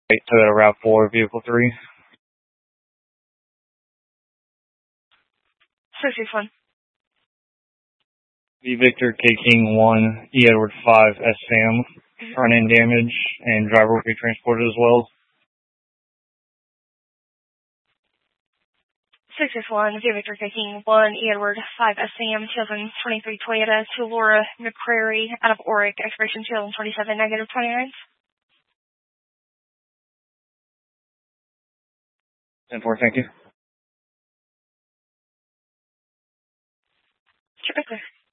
Right, Toyota RAV4, Vehicle 3. 661. V Victor, K King 1, E Edward 5, S Sam. Front end damage, and driver will be transported as well. 661, V Victor King 1, E Edward 5 SM 2023 Toyota to Laura McCrary out of Oric, expiration 2027, negative 29. 10-4, thank you. Sure, clear.